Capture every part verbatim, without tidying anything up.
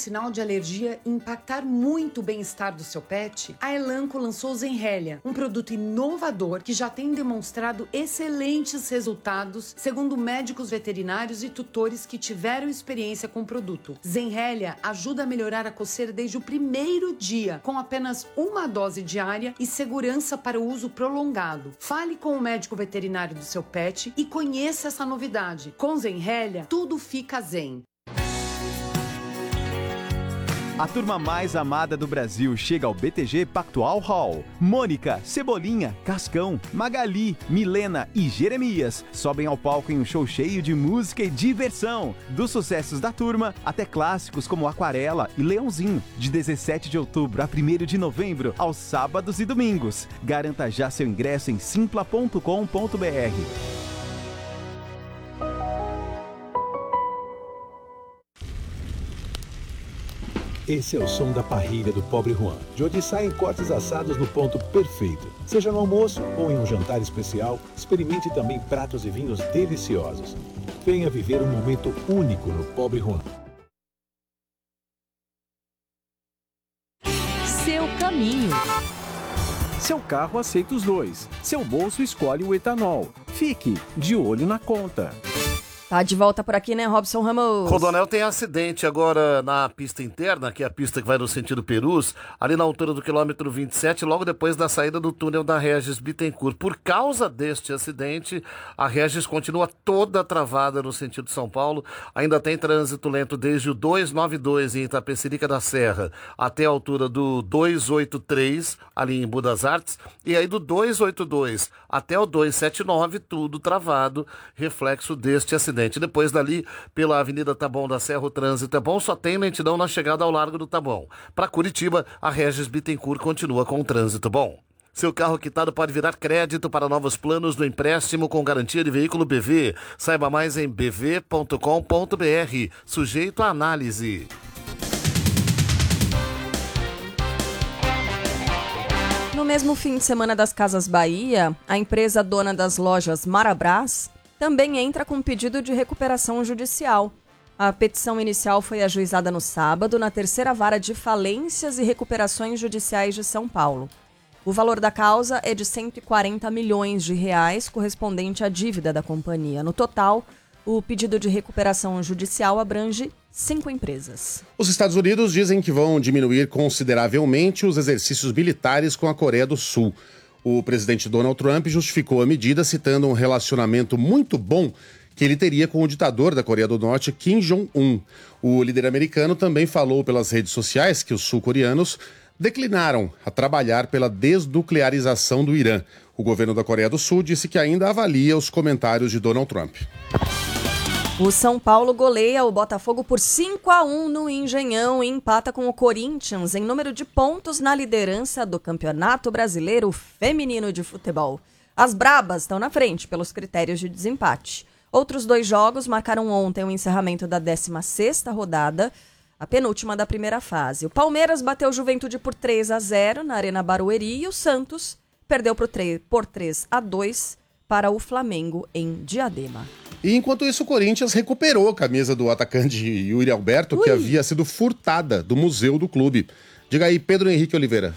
sinal de alergia e impactar muito o bem-estar do seu pet, a Elanco lançou Zenrelia, um produto inovador que já tem demonstrado excelentes resultados, segundo médicos veterinários e tutores que tiveram experiência com o produto. Zenrelia ajuda a melhorar a coceira desde o primeiro dia, com apenas uma dose diária e segurança para o uso prolongado. Fale com o médico veterinário do seu pet e conheça essa novidade. Com Zenrelia, tudo fica zen. A turma mais amada do Brasil chega ao B T G Pactual Hall. Mônica, Cebolinha, Cascão, Magali, Milena e Jeremias sobem ao palco em um show cheio de música e diversão. Dos sucessos da turma até clássicos como Aquarela e Leãozinho, de dezessete de outubro a primeiro de novembro, aos sábados e domingos. Garanta já seu ingresso em simpla ponto com ponto b r. Esse é o som da parrilha do Pobre Juan, de onde saem cortes assados no ponto perfeito. Seja no almoço ou em um jantar especial, experimente também pratos e vinhos deliciosos. Venha viver um momento único no Pobre Juan. Seu caminho. Seu carro aceita os dois. Seu bolso escolhe o etanol. Fique de olho na conta. Tá de volta por aqui, né, Robson Ramos? Rodonel tem acidente agora na pista interna, que é a pista que vai no sentido Perus, ali na altura do quilômetro vinte e sete, logo depois da saída do túnel da Regis Bittencourt. Por causa deste acidente, a Regis continua toda travada no sentido São Paulo. Ainda tem trânsito lento desde o duzentos e noventa e dois em Itapecerica da Serra até a altura do duzentos e oitenta e três, ali em Budas Artes, e aí do duzentos e oitenta e dois até o duzentos e setenta e nove, tudo travado, reflexo deste acidente. Depois dali, pela Avenida Taboão da Serra, o trânsito é bom, só tem lentidão na chegada ao Largo do Taboão. Para Curitiba, a Regis Bittencourt continua com o trânsito bom. Seu carro quitado pode virar crédito para novos planos do empréstimo com garantia de veículo B V. Saiba mais em b v ponto com ponto b r. Sujeito à análise. No mesmo fim de semana das Casas Bahia, a empresa dona das lojas Marabras também entra com pedido de recuperação judicial. A petição inicial foi ajuizada no sábado na terceira vara de falências e recuperações judiciais de São Paulo. O valor da causa é de cento e quarenta milhões de reais, correspondente à dívida da companhia. No total, o pedido de recuperação judicial abrange cinco empresas. Os Estados Unidos dizem que vão diminuir consideravelmente os exercícios militares com a Coreia do Sul. O presidente Donald Trump justificou a medida citando um relacionamento muito bom que ele teria com o ditador da Coreia do Norte, Kim Jong-un. O líder americano também falou pelas redes sociais que os sul-coreanos declinaram a trabalhar pela desnuclearização do Irã. O governo da Coreia do Sul disse que ainda avalia os comentários de Donald Trump. O São Paulo goleia o Botafogo por cinco a um no Engenhão e empata com o Corinthians em número de pontos na liderança do Campeonato Brasileiro Feminino de Futebol. As Brabas estão na frente pelos critérios de desempate. Outros dois jogos marcaram ontem o encerramento da décima sexta rodada, a penúltima da primeira fase. O Palmeiras bateu o Juventude por três a zero na Arena Barueri e o Santos perdeu por três a dois para o Flamengo em Diadema. E enquanto isso, o Corinthians recuperou a camisa do atacante Yuri Alberto, Ui. que havia sido furtada do museu do clube. Diga aí, Pedro Henrique Oliveira.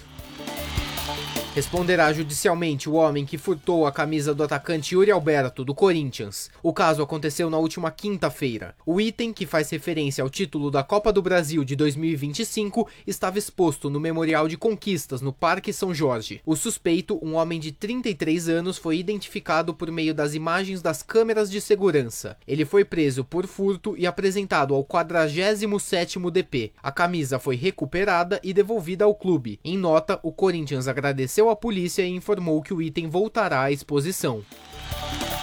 Responderá judicialmente o homem que furtou a camisa do atacante Yuri Alberto, do Corinthians. O caso aconteceu na última quinta-feira. O item, que faz referência ao título da Copa do Brasil de dois mil e vinte e cinco, estava exposto no Memorial de Conquistas, no Parque São Jorge. O suspeito, um homem de trinta e três anos, foi identificado por meio das imagens das câmeras de segurança. Ele foi preso por furto e apresentado ao quadragésimo sétimo D P. A camisa foi recuperada e devolvida ao clube. Em nota, o Corinthians agradeceu a polícia e informou que o item voltará à exposição.